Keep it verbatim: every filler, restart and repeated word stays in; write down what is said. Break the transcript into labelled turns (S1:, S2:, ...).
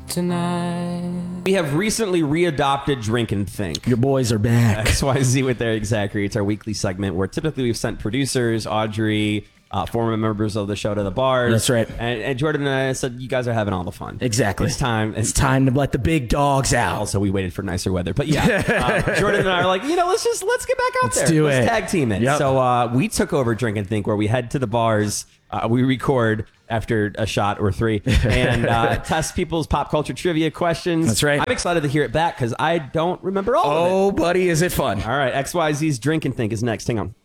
S1: tonight.
S2: We have recently readopted Drink and Think.
S3: Your boys are back.
S2: X Y Z with their Exactly. It's our weekly segment where typically we've sent producers, Audrey, uh, former members of the show to the bars.
S3: That's right.
S2: And, and Jordan and I said, you guys are having all the fun.
S3: Exactly.
S2: It's time.
S3: It's time to let the big dogs out.
S2: Also, we waited for nicer weather. But yeah, uh, Jordan and I are like, you know, let's just, let's get back out
S3: Let's
S2: there.
S3: do
S2: let's
S3: it.
S2: tag team it.
S3: Yep.
S2: So uh, we took over Drink and Think where we head to the bars. Uh, we record after a shot or three and uh, test people's pop culture trivia questions.
S3: That's right.
S2: I'm excited to hear it back because I don't remember all of it.
S3: Oh, buddy, is it fun.
S2: All right, X Y Z's Drink and Think is next. Hang on.